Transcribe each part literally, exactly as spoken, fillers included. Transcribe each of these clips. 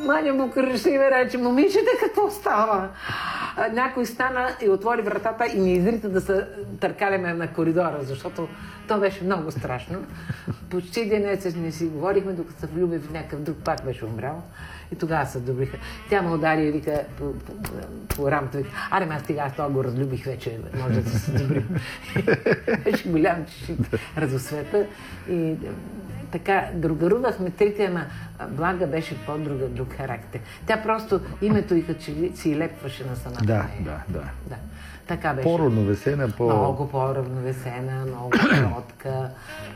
Маня му кръща и ме рече: момичета, какво става? А, някой стана и отвори вратата и ми изрита да се търкаляме на коридора, защото то беше много страшно. Почти денец не си говорихме, докато се влюби в някакъв друг, пак беше умрял. И тогава се добриха. Тя ме удари и вика по, по, по рамата, вика: аре, ме аз сега аз това го разлюбих вече, може да се добрим. Беше голям чешит разосвета. И така, другарувахме трите, ама Блага беше по-друга, друг характер. Тя просто името и като че си лепваше на самата Да, нея. да, да. Да. Така беше. По-равновесена, по... Много по-равновесена, много кротка,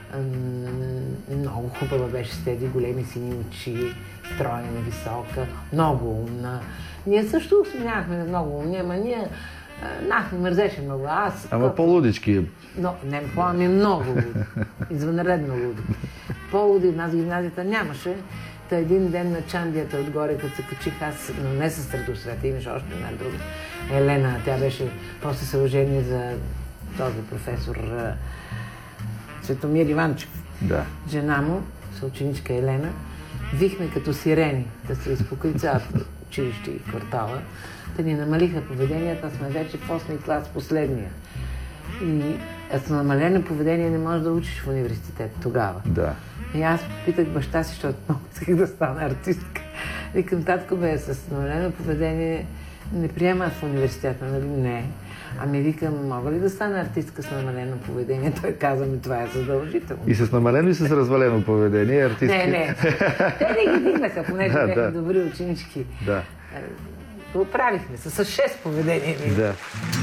много хубава беше, с тези големи сини очи, стройна, висока, много умна. Ние също смяхме много умни, ама ние нах, ми мързеше много. Аз... Ама като... по-лудички. Но, не, по-ами много луди. Извънредно луди. По-луди в нас гимназията нямаше. Та един ден на чандията отгоре, като се качих аз, но не със Средосвета, имаше още една друга. Елена, тя беше, после се ожени за този професор Светомир Иванчев. Да. Жена му, съученичка Елена, вихме като сирени, да се успокои цялото училище и квартала. Те ни намалиха поведението, а сме вече в осми клас последния. И с намалено поведение не можеш да учиш в университет тогава. Да. И аз питах баща си, защото много исках да стана артистка. Викам: татко, бе, с намалено поведение не приема в университета, нали? Не. Ами викам: мога ли да стана артистка с намалено поведение? Той каза: ми това е задължително. И с намалено и с развалено поведение артистки? Не, не. Те не ги дигнаха, понеже да, бяха да. добри ученички. Да. Го правихме с шест поведения. Да.